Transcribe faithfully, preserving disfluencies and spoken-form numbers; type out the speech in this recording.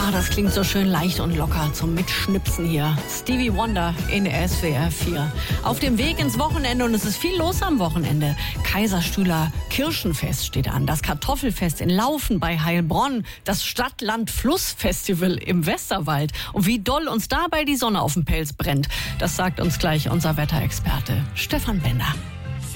Ah, das klingt so schön leicht und locker zum Mitschnipsen hier. Stevie Wonder in S W R vier. Auf dem Weg ins Wochenende und es ist viel los am Wochenende. Kaiserstühler Kirchenfest steht an. Das Kartoffelfest in Laufen bei Heilbronn. Das Stadt-Land-Fluss-Festival im Westerwald. Und wie doll uns dabei die Sonne auf dem Pelz brennt, das sagt uns gleich unser Wetterexperte Stefan Bender.